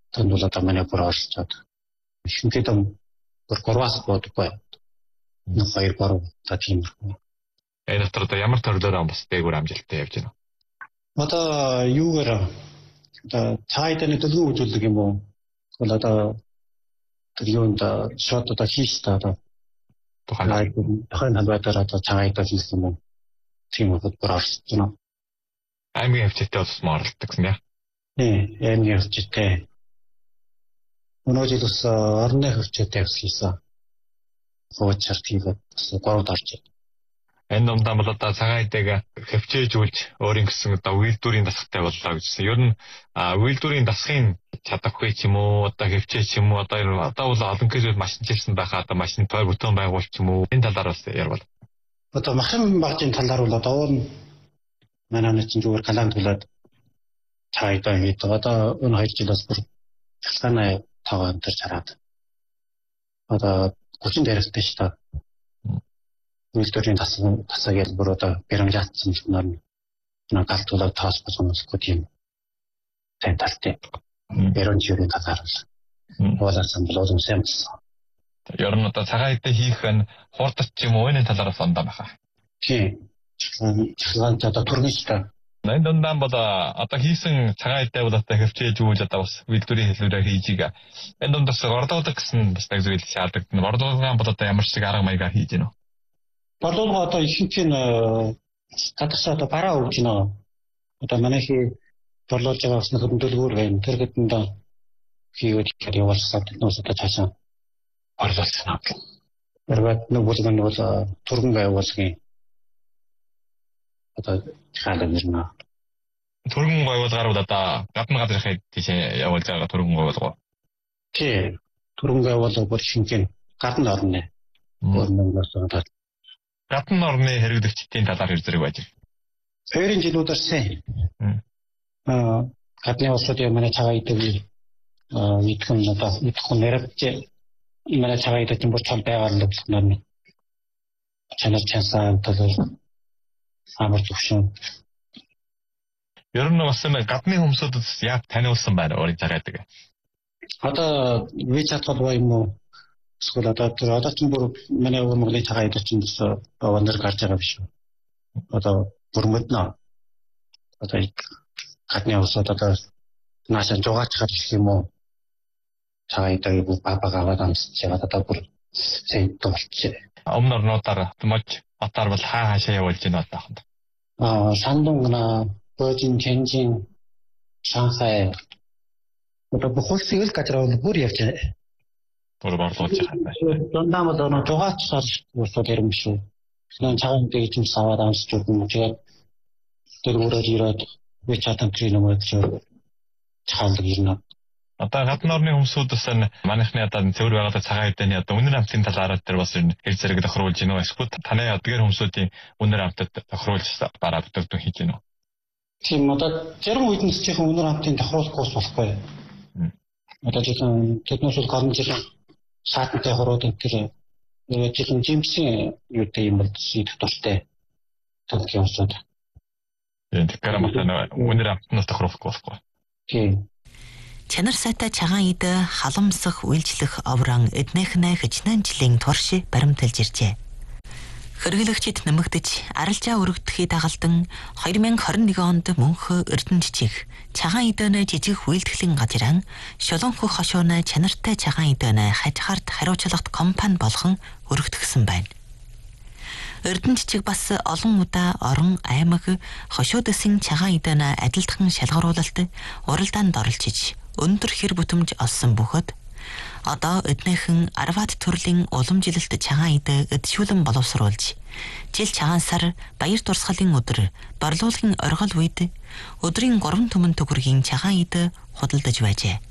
тэнд бол одоо манай бүр оролцоод ихэнхдээ бүр 3-аас бодохгүй. 2-3 та тиймэрхүү. Энэ дотор одоо ямар төрлөөр бас дээгүүр амжилттай явж байна. Одоо юугаар одоо цаайданы төлөв үзүүлдэг юм уу? Бол одоо юунд шот одоо хийх та одоо тухайн талбайдаар одоо цаайдаа хийх юм уу? Тийм бол бүр оролцож байна. Аймгийн хвчээтэй бас оролцдог гэсэн яа. Аймгийн хвчээтэй. Өнөө жил бас орны хвчээтэй хийсэн. Хууч хийгээд бас 3-д орж байна. Энэ номдаа бол одоо цагаан эдэг хөвчөөжүүлж өөрийн гэсэн одоо үйлдвэрийн дасгалтай боллоо гэсэн. Ер нь үйлдвэрийн дасгын чадваргүй ч юм уу, одоо хөвчөө ч юм уу, одоо бол олон кейсүүд машин чилсэн байхаа одоо машин тоо бүтэн байгуулч юм уу. Энэ талаар бас ярил. Одоо машин багжийн талаар бол одоо манай чинь зүгээр галаан тулаад цаайдаа хийдэг. Одоо энэ 2 жилээс бүр цалгааны таваа энэ хараад. Одоо 30 дээрстэй шүү дээ. Үйлдвэрийн тасаа гэж бүр одоо баримжаатсан юмнаар галтуулаад тоос босгонохгүй тийм тенталтэй. Баримжирийн талаар болоорсон болон сэмсэн. Ер нь одоо цагаан эдээ хийх нь хурдч юм уу энэ талаар сондоо байхаа. Тийм. Цагаан одоо тургын шүү дээ. Энэ дундаа бол одоо хийсэн цагаан эдээ бол одоо хөвчээж үүж одоо бас үйлдвэрийн хэлбэрээр хийж байгаа. Энэ дундаас орлуулах гэсэн бас нэг зүйл шаарддаг. Орлуулгын бол одоо ямар шиг арга маягаар хийж гинэ. Орлуулга одоо ихэнх нь татгасаа одоо бараа өгч гинэ. Одоо манайхи орлуулж байгаа бас хөндлөлгөөр байна. Тэр хэдэнд хийгээд явуулсан тэднээс одоо цаашаа орлуулсан. Тэргээд нэг бүлэг нь бол турган байгуулгын одоо хаалт нэрнэ. Турган байгуулгаар бол одоо гадна газрын тийшээ явуулж байгаа турган байгуулга. Тийм. Турган байгуулга бүр шингэн гадна орно. Өөрнөөс одоо гадна орны хэрэглэгчдийн талаар хэр зэрэг байж байна. 2 жилүүдээр сайн. Гадны улсуудын манай цагаан эдэг мэдхэн одоо мэдхэн нэрвч манай цагаан эдэг чинь бүр цал байгаад л байна. Чанар чансаа төлөв амар зөвшөөрсөн. Ер нь бас гадны хүмүүсд яг таниулсан байна өөрийн цагаан эдэг. Одоо WeChat бол юм уу? Эсвэл одоо чинь бүр манай Монголын цагаан эдэг чинь өнөр гарч байгаа биш үү? Одоо бүрмэднэ. Одоо гадны улсууд одоо наашаа жугаач гарч юм уу? Цагаан эдэг бүр бабагаад амсч байгаа одоо бүр сайн болчихжээ. Өмнө орнуудаар мож атаар бол хаашаа явуулж байна тааханд. Шандунгна, Бээжин, Чэнжин, Шанхай. Одоо бүх улсын газар бүр явж байна. Бүр борлуулж байгаа. Дундаа бол жугаач гарч усууд ирэн биш үү? Нэн цагаан эдэг чинь саваад амсч өгнө. Тэгээд тэр өөрөө ирээд WeChat энэ нөмөрөөр цаалдаг ирнэ. Одоо гадны орны хүмүүсээс манайхны одоо цэвэр байгаад цагаан эдэний одоо үнэр амтын талаараа тэр бас хэр зэрэг тохируулж гинөө. Эсвэл таны одгээр хүмүүсийн үнэр амтад тохируулж бараа бүтэгдэн хийж гинөө. Тийм одоо зарим үеднээс чихэн үнэр амтын тохируулахгүй болохгүй. Одоо чихэн тэднээс бол гарын чихэн саатантай хороод энэ чихэн жимсийн юутай юм бол сийдэх дуртай. Тэгэх юмсууд. Тэгэхээр манай үнэр амтнаас тохируулахгүй болохгүй. Тийм. Чанар сайтай цагаан эд халамсах үйлчлэх овран эднэхнэ хичнээн жилийн турш баримталж иржээ. Хэрэглэгчид нэмэгдэж арилжаа өргөдөхий дагалдан 2021 онд мөнхө Эрдэнэчиг цагаан эдэнэ жижиг үйлдвэрлэлийн газрын шолонхөх хошооны чанартай цагаан эдэнэ хажихарт хариуцлагат компани болгон өргөдгсөн байна. Эрдэнэчиг бас олон удаа орон аймаг хошоодсын цагаан эдэнэ адилтхан шалгаруулалт уралдаанд оролцож өндөр хэр бүтэмж олсон бөгөөд одоо эднийхэн 10-аад төрлийн уламжилалт цагаан эд эдшүүлэн боловсруулж жил цагаан сар баяр дурсгалын өдөр борлуулгын оргил үед өдрийн 3 түмэн төгрөгийн цагаан эд худалдаж байжээ.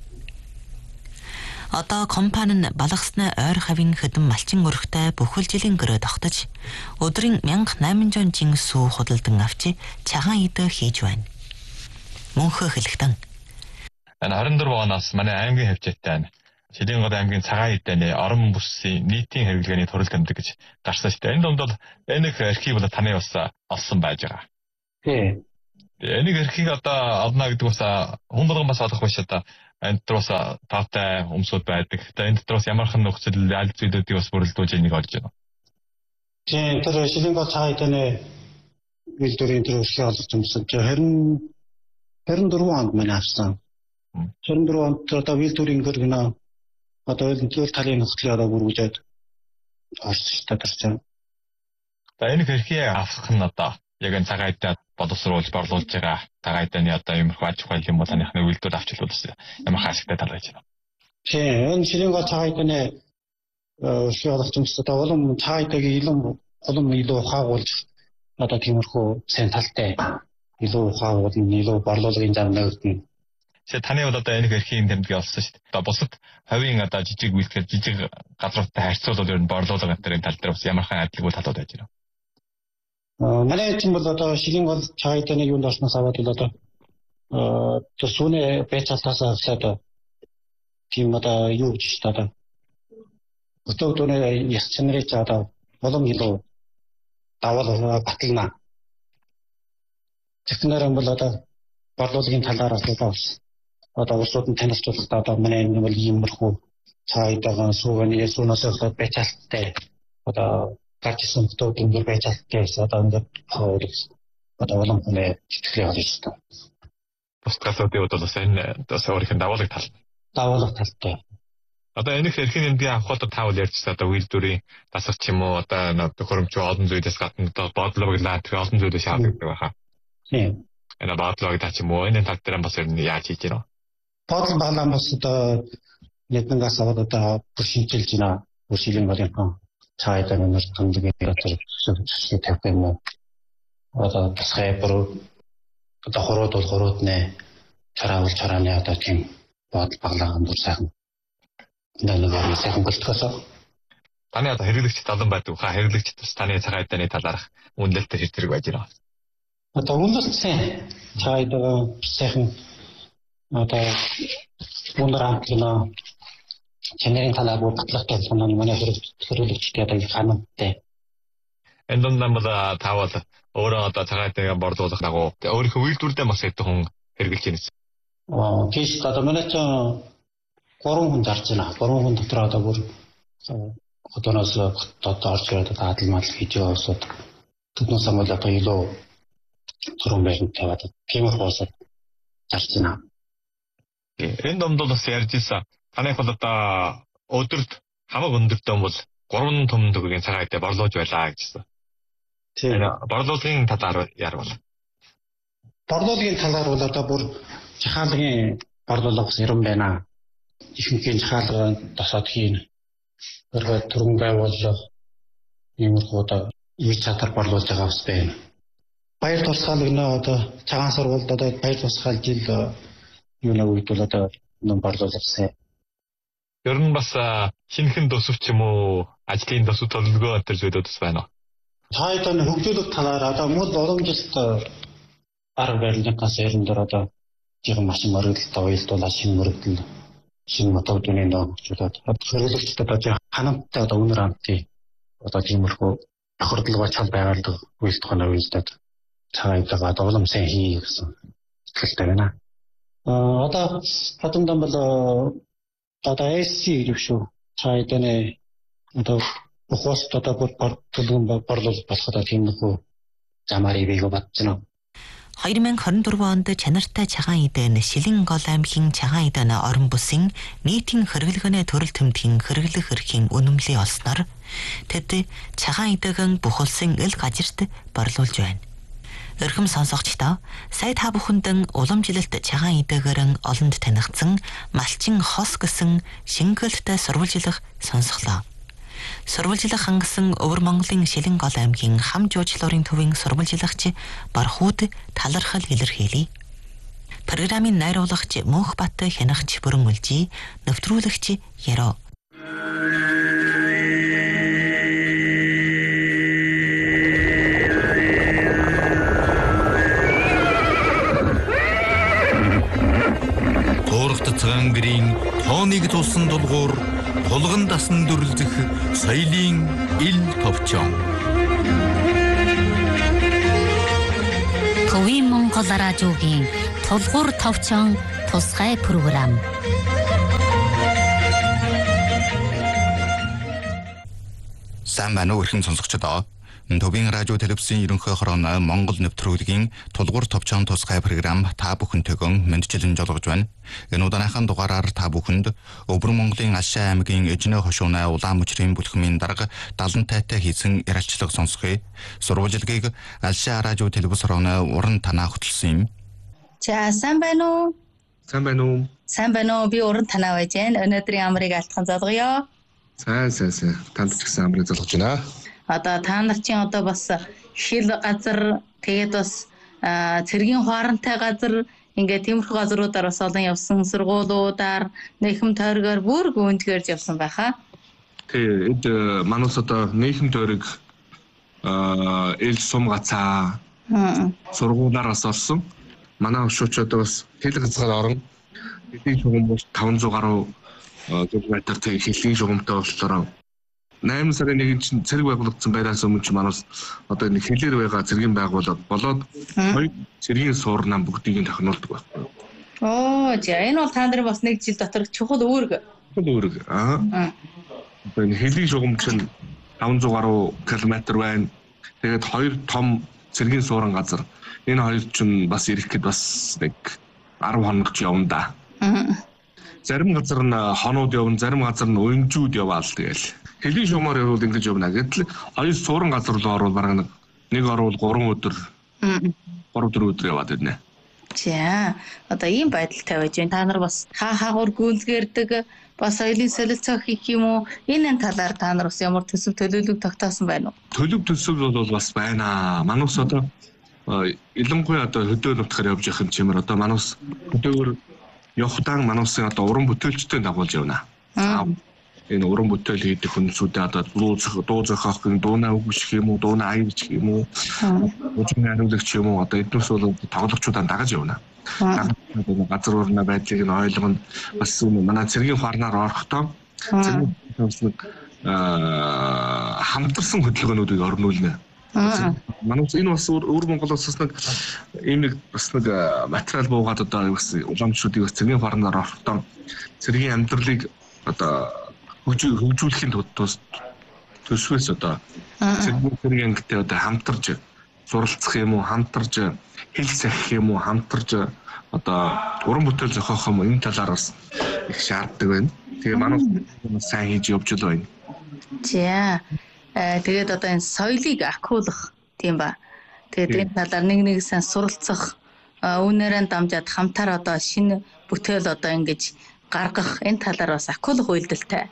Одоо компани нь балгасны ойр хавийн хэдэн малчин өрхтэй бүхэл жилийн гэрээ тогтож өдрийн 1800 жин сүү худалдан авч цагаан эд хийж байна. Мөнхө хэлэхдээ 24 оноос манай аймгийн хвчээтэй байна. Шилэнгод аймгийн цагаан эдэний орон бүсийн нийтийн хэрэглгээний төрөл тэмдэг гэж гарсан шүү дээ. Энэ донд бол энийг архив бол таны бас олсон байж байгаа. Тийм. Энийг архив одоо олно гэдэг бас хүн болгон бас олох биш одоо энэ дотроос таатай өмсөд байдаг. Тэгээ энэ дотроос ямархан нөхцөл аль зүйлүүдийг бас бүрэлдүүлж энийг олж байна. Тийм тэр шилэн гол цагаан эдэний үйлдвэрийн тэр өсгөө олж өмсөн. 24 онд мань авсан. 24 онд одоо үйлдвэрийн гэргэнэ одоо үйлдвэр талын нөхцөлийг одоо бүргүүлээд орчтой тарчсан. За энэ хэрхий авах нь одоо яг энэ цагаан эдээ боловсруулж борлуулж байгаа цагаан эдэний одоо иймэрхүү аж ахуй юм бол таныхны үйлдвэр авчлуулсан ямар хаашигтай тал байж байна. Тийм энэ шилэн гол цагаан эдэний өсгөө олж өмсөн. Одоо улам цагаан эдэгийг илүү ухаагуулж одоо тиймэрхүү сайн талтай илүү ухаагуулна, илүү борлуулагын зам нэгдэнэ. Тэгээ таны бол одоо энэ хэрхийн тэмдэг олсон шүү дээ. Одоо бусад хавийн одоо жижиг үйлдвэр жижиг газруудтай харьцуулбал ер нь борлуулга энэ тал дээр бас ямархан адилгүй талууд байж байна. Манай чинь бол одоо шилэн гол цагаан эдэний юунд орсноос аваад бол одоо төсвөний байцаалтаас аваад тийм одоо юу гэж шүү дээ. Өтөөдөө яс чанарыг одоо болом илүү давал батална. Технологи бол одоо борлуулагын талаар асуулт одоо улсууд нь танилцуулахдаа одоо манай энэ бол иймэрхүү цаайдагаа сууганы ясуунаас болоод байцаалттай одоо гарч ирсэн хөтөлбөр байцаалттай одоо ингээд одоо улам хүнээ сэтгэлээ олж ирсэн. Бус талуудын бол бас энэ өөрийнх нь давуулах талтай. Одоо энэ хэрхэн нэмдгийг авах бол таавал ярьжсэн одоо үйлдвэрийн дасгал ч юм уу одоо төхөөрөмжөө олон зүйлээс гадна одоо бодлогоглаа тэр олон зүйлээс шаардлагатай байхаа. Тийм. Энэ бодлогыг таа ч юм уу энэ тал дээр бас ер нь яаж хийж гэнэ. Бодлого баглаа бас одоо нэгнээс аваад одоо шинжилж байна. Шилэн голын цаайд нэг тэмдэг одоо зөвшөөрөл тавих юм уу? Одоо тасгай бүр одоо хорууд нэ чарааны одоо тийм бодол баглаа дур сайхан. Нэг сайхан болтгосоо. Таны одоо хэрэглэгч талан байдаг. Хэрэглэгч бас таны цагаан эдэний талаарх үнэлэлтэй хэрэг байж байна. Одоо үнэлсэн цаайд сайхан одоо өндөр амтны чанарын талаар бүр батлагтай санааны манай хэрэглэгчтэй одоо ханамттай. Энэ дундаа бол таавал өөрөө одоо цагаан эдэгээ борлуулах дагуу өөрийнхөө үйлдвэрдээ бас хэдэн хүн хэрэглэж байна. Тийш одоо манай ч 3 хүн зарж байна. 3 хүн дотор одоо бүр хотоноос одоо орж ирээд адал мал хийж байгаа усуд тэднээс амул одоо илүү зурм байранд тавиад тиймэрхүү усуд зарж байна. Энэ донд бол бас ярьж ирсэн. Танайх бол одоо өдөрт хамаг өндөртэй бол 3 том төгрөгийн цагаан эдээ борлуулж байлаа гэсэн. Тийм. Борлуулгын талаар ярил. Борлуулгын талаар бол одоо бүр жахаалгын борлуулга бас ирэн байна. Ихэнхийн жахаалга тосоод хийн. Өөрөөр түрэн байвал иймэрхүү одоо ий чадар борлуулж байгаа бас байна. Баяр тусгаалгын одоо цагаан сургуульд одоо баяр тусгаал жил юунаа үед бол одоо ном борлуулсан. Ер нь бас шинэхэн төсөвч юм уу ажлын төсөв төлөвлөгөө энэ зүйлүүд бас байна уу? Цаайдаа хөгжүүлэх талаар одоо мөн боломжит арга барилгаас ярандаар одоо жихэн машин мөрөгдөлтөд уялдуулаад шинэ мотодны нөхцөлөд хэрэглэгчдэд одоо ханамттай одоо үнэр амтыг одоо тиймэрхүү тохиолдол чал байгаад үйлдвэрийн үйлдэлд цаайдаа одоо улам сайн хий гэсэн сэтгэлтэй байна. Одоо хатамдан бол одоо SC гэж шүү. Цаайдаа одоо ухаас одоо борлуулалт болоход тиймэрхүү замаар ивэго батчихна. 2024 онд чанартай цагаан эдэн Шилэн гол аймгийн цагаан эдэн орон бүсийн нийтийн хэрэглэгөөний төрөл төмдгийн хэрэглэх эрхийн үнэмлээ олсноор тэд цагаан эдэгэн бүх улсын эл газарт борлуулж байна. Өрхөм сонсогчдоо сая та бүхэндэн уламжлалт цагаан эдэгэрэн олонд танигдсан малчин хос гэсэн шингэлттэй сурвалжлах сонсголоо. Сурвалжлах хангасан Өвөр Монголын Шилэн гол аймгийн хам жуучлалын төвийн сурвалжлагч Бархууд талархал илэрхийлье. Программын найруулагч Мөнхбат Хянагч бүрэн үлжий, нэвтрүүлэгч Яроо. Туурхт цагаан гэрийн тооныг тулсан дулгуур тулган дасан дүрлэх соёлын ил товчон. Төвийн Монгол радиогийн тулгуур товчон тусгай програм. Сайн байна уу эрхэм сонсогчдоо. Төвийн радио телевизийн ерөнхий хорооны Монгол нэвтрүүлгийн тулгуур товчхон тусгай програм та бүхэнтэйгэн мэдчилэн жолгож байна. Энэ удааныхаа дугаараар та бүхэнд Өвөр Монголын Алшаа аймгийн Эжнэ хошууны улаан мөчрийн бүлхмийн дарга 70 тайтай хийсэн ярилцлага сонсгоё. Сурвалжилгийг Алшаа радио телевиз хорооны уран танаа хөтлсөн юм. За сайн байна уу? Сайн байна уу? Сайн байна уу? Би уран танаа байж байна. Өнөөдрийн амрыг алтхан залгая. Сайн. Танд ч гэсэн амрыг залгаж байна. Одоо та нар чинь одоо бас хил газар тэгээд бас цэргийн хуарантай газар ингээд тиймэрхүү газруудаар бас олон явсан сургуулиудаар нэхэм тойргоор бүр гүнжгэрж явсан байхаа. Тэгээд манус одоо нэхэм тойрог эл сум гацаа сургуулаараас орсон. Манай хошуучууд бас хил газар орон хэдийн шугам бол 500 гаруй км хэлийн шугамтай болохоор 8 сарын 1-нд чинь цэрэг байгуулагдсан байраас өмнө ч манаас одоо нэг хэлээр байгаа цэргийн байгууллага болоод хоёр цэргийн суурнаа бүгдийг нь тохиолдог байна. Оо, за энэ бол та нарын бас нэг жил дотор чухал үүрэг. Одоо энэ хэлийн шугам чинь 500 гаруй километр байна. Тэгээд хоёр том цэргийн суурин газар. Энэ хоёр чинь бас ирэх гээд бас нэг 10 хоног ч явна да. Зарим газар нь хонууд явна, зарим газар нь уянжууд яваал тэгэл. Хэлийн шугамаар явбал ингэж явна. Гэтэл хоёр суурин газар руу орвол бараг нэг орвол 3 өдөр 3-4 өдөр яваад байна. За одоо ийм байдалтай байж байна. Та нар бас хаагуур гүйлгэрдэг бас соёлын солилцоо хийх юм уу? Энэ талаар та нар бас ямар төсөв төлөвлөг тогтоосон байна уу? Төсөв бол бас байна. Манус одоо илэнгүй одоо хөдөө нутгаар явж явах юм чимэр одоо манус хөдөөгөр явахтаа манусын одоо уран бүтээлчтэй дагуулж явна. Энэ уран бүтээл хийдэг хүнсүүдэд одоо дуу зохиох гэн дуунаа өгөх юм уу, дуунаа аяж юм уу, үжиг хариулагч юм уу одоо эднээс бол тоглогчдаа дагаж явна. Газар уурна байдлыг нь ойлгоно. Бас манай цэргийн хуарнаар орохдоо цэргийн хамтарсан хөдөлгөөнүүдийг орнуулна. Манайс энэ бас Өвөр Монголоос нэг ийм нэг бас нэг материал буугаад одоо бас уламжлалуудыг бас цэргийн хуарнаар орохдоо цэргийн амьдралыг одоо хөгжүүлэхийн төсвөөс одоо цэргийн ангитай одоо хамтарч суралцах юм уу, хамтарч хэл сахих юм уу, хамтарч одоо уран бүтээл зохиох юм энэ талаар бас их шаарддаг байна. Тэгээ манай сайн хийж явж байна. За тэгээд одоо энэ соёлыг ахиулах тийм ба. Тэгээд энэ талаар нэг сайн суралцах үүнээрээ дамжаад хамтаар одоо шинэ бүтээл одоо ингэж гаргах энэ талаар бас ахиулах үйлдэлтэй.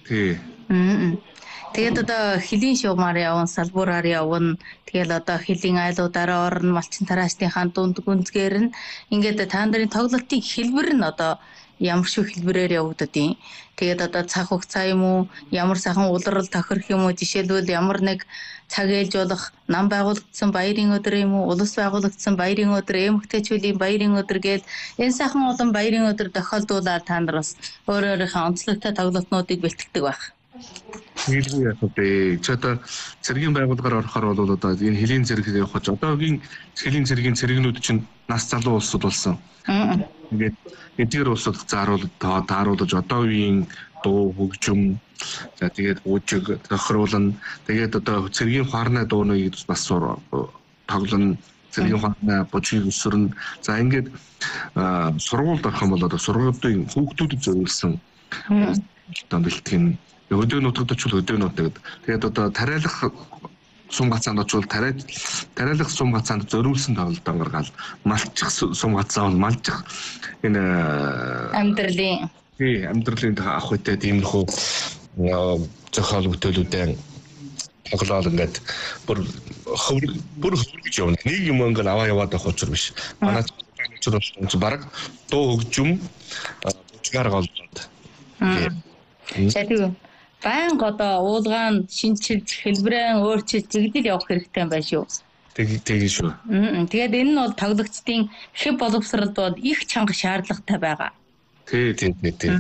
Тэгээд одоо хэлийн шугамаар явна, салбуураар явна. Тэгэл одоо хэлийн айлуудаараа орно, малчин тараачдынхаа дунд гүнзгээр нь ингээд та нарын тоглолтын хэлбэр нь одоо ямар шиг хэлбэрээр явагдаад юм. Тэгээд одоо цаг хугацаа юм уу, ямар сайхан улрал тохирох юм уу, жишээлбэл ямар нэг цаг ээлж болох нам байгуулагдсан баярын өдөр юм уу, улс байгуулагдсан баярын өдөр, эмэгтэйчүүдийн баярын өдөр гээд энэ сайхан олон баярын өдөр тохиолдуулаад та нар бас өөрөөрийнхөө онцлогтой тоглолтнуудыг бэлтгэдэг байх. Хэлгүй яг үү. Ч одоо цэргийн байгууллагаар орохоор бол одоо энэ хэлийн цэргийг явах гэж одоогийн хэлийн цэргийн цэргнүүд чинь нас залуу улсууд болсон. Тэгээд эдгээр улсууд тааруулж одоо үеийн дуу хөгжим за тэгээд үжиг тохируулна. Тэгээд одоо цэргийн хуарны дууныг бас тоглоно. Цэргийн хуарны бужиг өсөрнө. За ингээд сургуульд орох юм бол одоо сургуулийн хүүхдүүдэд зөвлөсөн одоо бэлтгэн өдөө нутагт очвол өдөө нутагт тэгээд одоо тариалах сум гацаанд очвол тариалах сум гацаанд зориулсан тоглолтоо гаргаад малчих сум гацаа бол малчих энэ амьдралын авах үедээ тиймэрхүү зохиол бүтээлүүдээ тоглоал ингээд бүр хөвөргөж явна. Нэг юм ингээд аваа яваад байх учир биш. Манай ч баг дуу хөгжим бүжгээр голдод. Тэгээд баян одоо уулгаан шинчилж хэлбэрэн өөрчилж зэгдэл явах хэрэгтэй юм байна шүү. Тэгээ шүү. Тэгээд энэ нь бол тоглогчдын хэв боловсролд бол их чанга шаардлагатай байгаа. Тийм.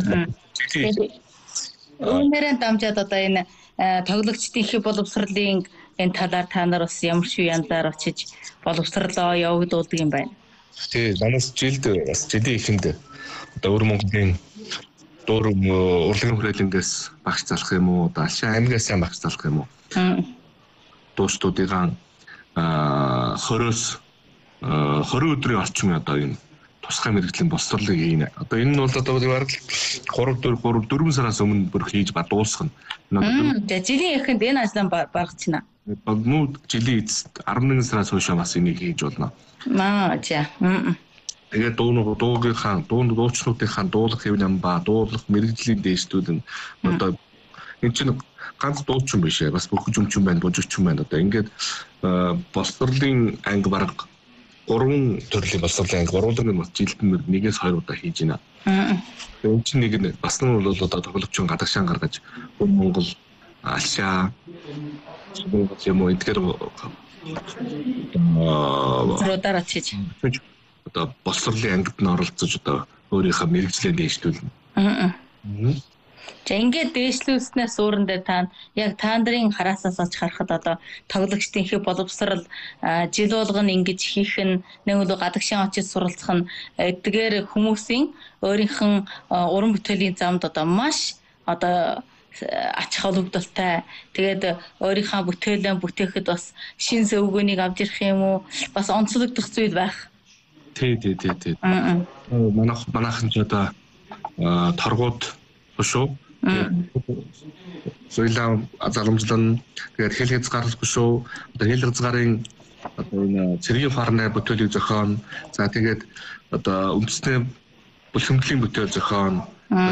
Үүнээрээ дамжаад одоо энэ тоглогчдын хэв боловсролын энэ талаар та нар бас ямар шиг янзаар очиж боловсрлоо явагдуулдаг юм байна. Тийм, манайс жилд бас жилийн эхэнд одоо өвөр Монголын дуур урлагийн хүрээлэнгээс багш залах юм уу? Одоо Алшаа аймагаас багш залах юм уу? Дуустуудын 20-20 өдрийн орчим одоо энэ тусгай мэрэгжлийн боловсролыг хийнэ. Одоо энэ нь бол одоо бараг 3-4 сараас өмнө бүр хийж дуусгана. Жилийн эхэнд энэ ажлаа баргачна. Багнууд жилийн эцэст 11 сараас хойш бас энийг хийж болно. Тэгээд дуучнуудынхаа дуулах хэв намба, дуулах мэрэгжлийн дээшүүд нь одоо энэ чинь ганц дуучин биш ээ. Бас бүх жүмчин байна, бужигчин байна. Одоо ингээд боловсролын анги бараг 3 төрлийн боловсролын анги гурван жилдэн 1-2 удаа хийж байна. Энэ чинь нэг нь бас нь бол одоо тоглогчийн гадагшаан гаргаж Монгол Алшаа юм уу эдгээр дараач хийж одоо боловсролын ангид нь оролцож одоо өөрийнхөө мэрэгжлээ дээшлүүлнэ. За ингээд дээшлүүлснээс өөрөн дээр та нарын хараасаас олж харахад одоо тоглогчдын их боловсрал жил болгоно ингэж хийх нь нэг л гадагшаан очиж суралцах нь эдгээр хүмүүсийн өөрийнх нь уран бүтээлийн замд одоо маш одоо ач холбогдолтой. Тэгээд өөрийнхөө бүтээлээ бүтээхэд бас шин зөвгөөнийг авч ирэх юм уу? Бас онцлогдох зүйл байх. Тий. Манайхан ч одоо торгууд шүү. Соёлын заламжлан тэгээд хэл хязгаарлалгүй шүү. Одоо хэл хязгаарын одоо энэ цэргийн фарны бүтээлийг зохион. За тэгээд одоо үндэсний бүлхэмдлийн бүтээл зохион.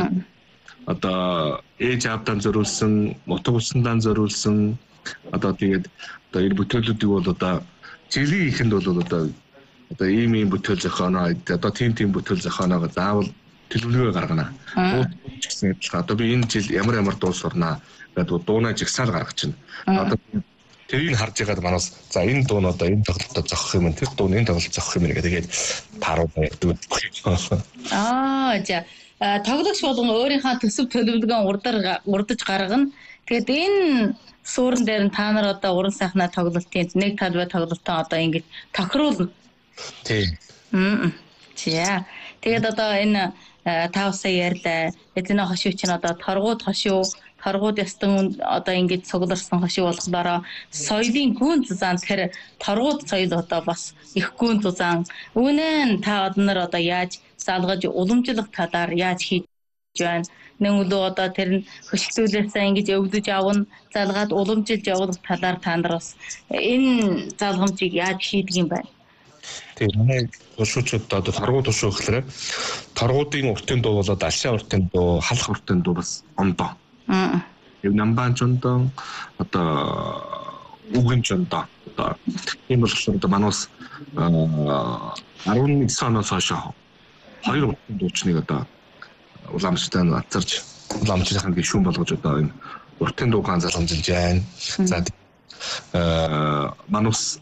Одоо ээж аавдан зориулсан, нутаг усандаа зориулсан одоо тэгээд одоо энэ бүтээлүүдийг бол одоо жилийн ихэнд бол одоо ийм бүтээл зохионоо одоо тийм бүтээл зохионоо заавал төлөвлөгөө гаргана. Гэсэн адилхан одоо би энэ жил ямар дуу сурнаа гэдэг дуунаа жигсаал гаргаж байна. Одоо тэрийг харж байгаад манаас за энэ дуу нь одоо энэ тоглолтод зохих юм, тэр дуу нь энэ тоглолтод зохих юм гэдэг. Тэгээд тааруулаа ягдаг. За тоглогч болгон өөрийнхөө төсөв төлөвлөгөө урдаж гаргана. Тэгээд энэ суурин дээр нь та нар одоо уран сайхнаа тоглолтын нэг талбай тоглолтоо одоо ингэж тохируулна. Тийм. Тэгээд одоо энэ та усаа ярьлаа. Эдний хошуу чинь одоо торгууд ястан одоо ингэж цугларсан хошуу болохоор соёлын гүн зузаан тэр торгууд соёл одоо бас их гүн зузаан. Үүнээ та однор одоо яаж залгаж уламжлах талаар яаж хийж байна? Нэг л одоо тэр нь хөшөлтүүлээсээ ингэж өвдөж авна, залгаад уламжилж явуулах талаар та нар бас энэ залгамжийг яаж хийдэг юм бэ? Тэгээ манай туршуучид одоо торгууд туршуу гэхээр торгуудын уртын дуу болоод Алшаа уртын дуу, халах уртын дуу бас ондоо. Եվ намбан чондоо одоо үгэн чондоо одоо ийм болохоор одоо манаас 11 оноос хойш 2 уртын дуучныг одоо уламжтай атарч уламжлахын гишүүн болгож одоо энэ уртын дуугаан залгамжилж байна. За манус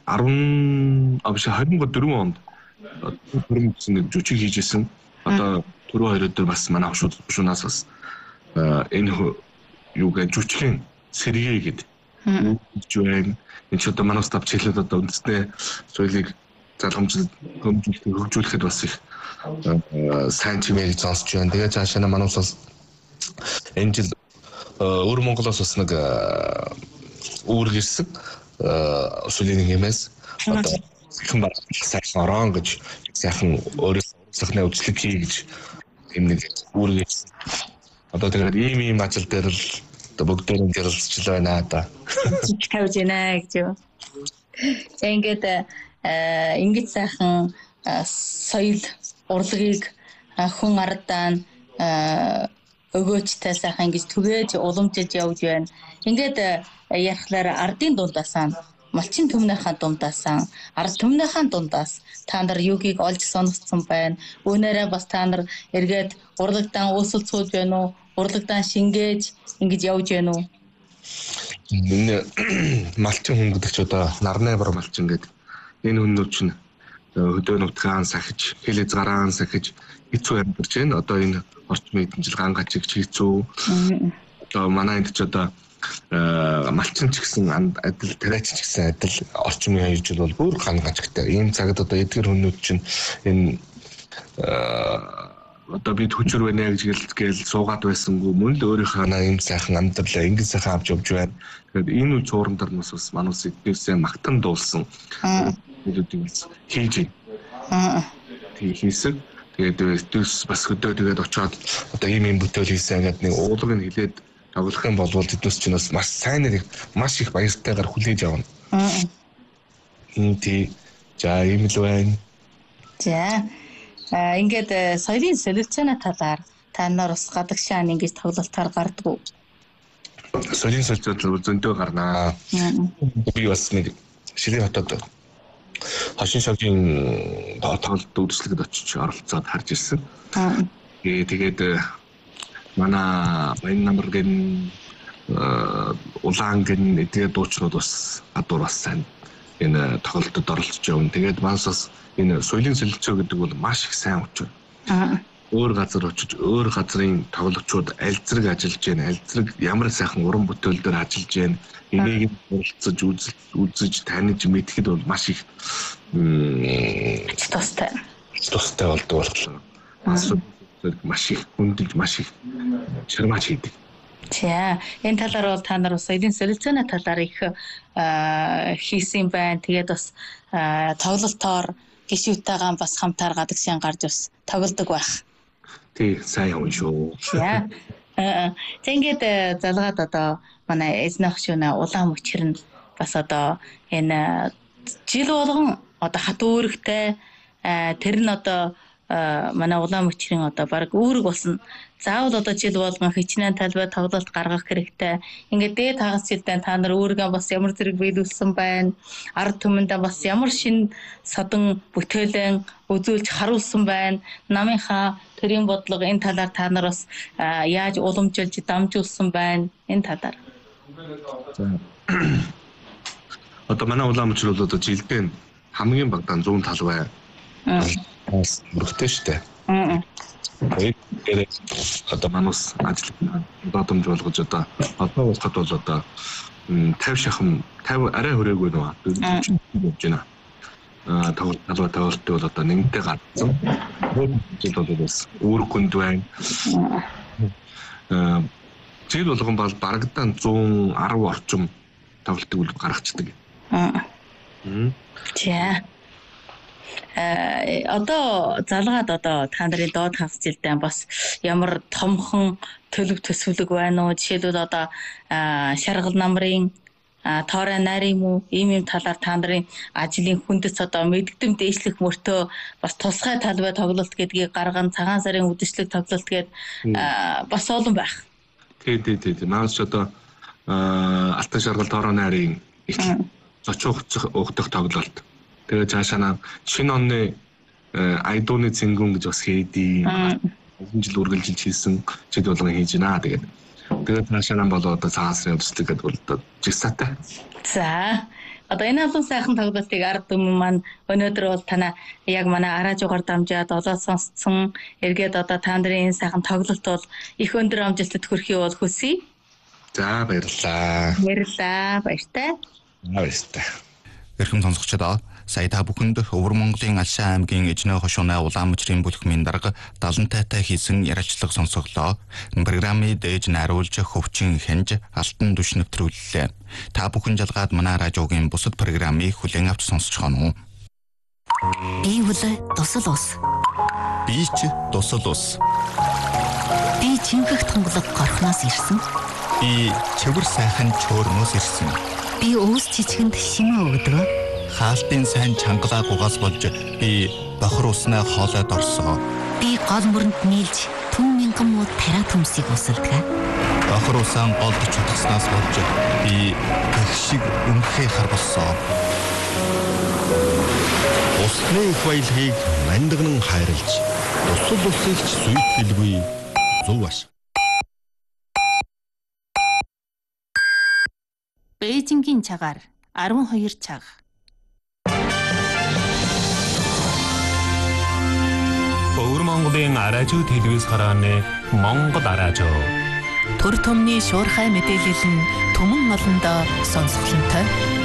24 онд нэг жүжиг хийжсэн. Одоо түрүү 2 өдөр бас манай хушуунаас бас энэ юугаа жүжигэн сэргээ гэдэг байна. Энэ ч одоо манус тавч хэлээд одоо үндэсний соёлыг хөгжүүлэхэд бас их сайн чимээг сонсч байна. Тэгээ цаашаа манус бас энэ жил өвөр Монголоос бас нэг үүрэг ирсэн соёлын хэмээс одоо хэн сайхан орон гэж сайхан өөрийнхөө сайхны үйлчлэг хий гэж юм нэг үүрэг ирсэн. Одоо тэгээд ийм ажил дээр л одоо бүгдээр ярилцж байна да. Тавьж байна гэж юу. За ингээд сайхан соёл урлагийг хүн ардаа өгөөчтэй сайхан ингэж түгээж уламжилж явж байна. Ингээд ярихлаар ардын дундаасаа, малчин төмнийхээ дундаасаа, ард төмнийхээ дундаас та нар юугийг олж сонирхсан байна. Үүнээрээ бас та нар эргээд урлагдаан uusul цуулж байна уу? Урлагдаан шингээж ингэж явж байна уу? Энэ малчин хүн гэдэг ч одоо нарны бор малчин гэдэг. Энэ хүннүүд чинь хөдөө нутгаан сахиж, хэлэз гараан сахиж хэцүү амьдарч байна. Одоо энэ орчмын эдэмжил гангач хэцүү. Одоо манай энд ч одоо малчин ч гэсэн адил, тариач ч гэсэн адил орчмын хаяжил бол бүр гангачтай. Ийм цагт одоо эдгээр хүннүүд чинь энэ одоо бид хүчээр байна гэж суугаад байсангүй мөн л өөрийнхөө ийм сайхан амьдралаа ингэ сайхан авч явж байна. Тэгэхээр энэ үл цууран дээр бас манус эдгээрсээ магтан дуулсан зүйлүүдийг хийж байна. Тэг хийсэн. Тэгээд дэс бас өдөө тэгээд очиод одоо ийм бүтээл хийсэн гэдэг нэг уулгыг хилээд тоглох юм бол тэднээс ч бас маш сайн нэг маш их баяртайгаар хүлээж авна. Тий. За ийм л байна. За. Ингээд соёлын солилцооны талаар та нар бас гадагшаан ингэж тоглолтоор гардгүү. Соёлын солилцоо зөндөө гарнаа. Би бас нэг Ширийн хотод хошин шогийн тоглолт үргэлжлэхэд очиж оролцоод харж ирсэн. Тэгээд манай баян намар гэн улаан гэн эдгээр дуучнууд бас гадуур бас сайн энэ тоглолтод оролцож явна. Тэгээд манаас энэ соёлын солилцоо гэдэг бол маш их сайн учир. Өөр газар очиж өөр газрын тоглогчид альзраг ажиллаж байна. Альзраг ямар сайхан уран бүтээл дээр ажиллаж байна. Энийг суралцаж үзэж таньж мэдхэд бол маш их тустай болдог боллоо. Маш их хүндэлж маш их чармаач хийдэг. За энэ талаар бол та нар бас соёлын солилцооны талаар их хийсэн байна. Тэгээд бас тоглолтоор гишүүтэйгээ бас хамтаар гадагшин гарч бас тоглодог байх. Тий, сайн явна шүү. За. Тэгээд залгаад одоо манай эзнэх шөнө улаан мөчөр нь бас одоо энэ жил болгон одоо хат үүрэгтэй тэр нь одоо манай улаан мөчрийн одоо баг үүрэг болсон. Заавал одоо жил болгон хичнээн талбай тоглолт гаргах хэрэгтэй. Ингээд дээд хагас жилдээ та нар өөрийгөө бас ямар зэрэг биелүүлсэн байна. Ард түмэндээ бас ямар шин содон бүтээлэн үзүүлж харуулсан байна. Намынхаа төрийн бодлого энэ талаар та нар бас яаж уламжилж дамжуулсан байна. Энэ талаар. Одоо манай улаан мөчр бол одоо жилдээ хамгийн багадаа 100 талбай өргөтэй штэ. Тэгээд одоо манус ажил бодомж болгож одоо болоход бол одоо 50 шахам 50 арай хүрээгүй нөө явж байна. Тоглолт бол одоо нэгтэй гарсан. Жил бол бас үүрэг хүнд байна. Жил болгон бол барагдаа 110 орчим тоглолтыг үл гаргацдаг. За. Одоо залгаад одоо та нарын доод хагас жилдээ бас ямар томхон төлөв төсвөлөг байна уу? Жишээлбэл одоо шаргал намрын тоорой нарийн муу ийм талаар та нарын ажлын хүндэс одоо мэдгэдэм дээшлэх мөртөө бас тусгай талбай тоглолт гэдгийг гарган цагаан сарын үдшилэг тоглолт гээд бас олон байх. Тий. Наас одоо алтан шаргал тоорой нарийн их зочих ухдах тоглолт. Тэгээд цаашаа шинэ оны айдууны цэнгүүн гэж бас хийдий. Энэ жил үргэлжилж хийсэн жил болгон хийж байна. Тэгээд цаашаа бол одоо цагаан сарын үдшилэг гэдэг бол одоо жигсаатай. За. Одоо энэ олон сайхан тоглолтыг ард түмэн маань өнөөдөр бол танаа яг манай араажуугаар дамжаад олоод сонсцсон. Эргээд одоо та нарын энэ сайхан тоглолт бол их өндөр амжилтад хүрэхийг бол хүсье. За баярлалаа. Баяртай. Эрхэм сонсогчдоо сая та бүхэнд Өвөр Монголын Алшаа аймгийн Эжнээ хошууны улаан мөчрийн бүлхмийн дарга 70 тайтай хийсэн яриачлаг сонсоглоо. Программыг дээж наруулж хөвчин хянж алтан түш нэвтрүүллээ. Та бүхэн жалгаад манай радиогийн бусад программыг хүлээн авч сонсож гонов уу? Би үл тусал ус. Би ч тусал ус. Би чингэх тонголог горхноос ирсэн. Би чивэр сайхан чөөрнөөс ирсэн. Би өөс чичгэнд шимээ өгдөг. Хаалтын сайн чангалаа гугаас болж би бохор уснаа хоолойд орсоо. Би гол мөрөнд нийлж түн мянган муу тараа төмсийг усалдаг. Бохор усаан голд чутгаснаас болж би гэх шиг өмхөө харболсоо. Усны их баялагийг мандагнан хайрлж, усал усыг ч сүйт билгүй зөв аш. Бээжингийн цагаар 12 цаг. Өвөр Монголын араажуу телевиз харааны Монгол араажуу. Төр түмний шуурхай мэдээлэл нь түмэн олондоо сонсголонтой.